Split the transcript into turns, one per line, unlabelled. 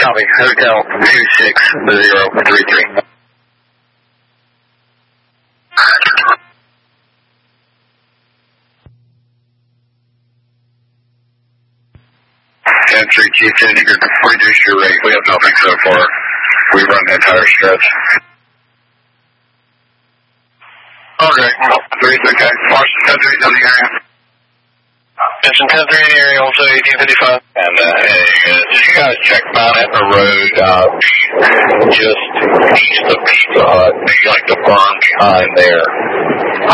Copy. Hotel 260033. 10-3 Q10, you can reduce your rate. We have nothing so far. We run the entire stretch. Okay, well, 3 is okay. Washington 10-3 in the area.
Engine 10-3 in the area, also 1855.
And, did you guys check Mount Etna Road, just east of Pizza Hut, maybe like the berm behind there?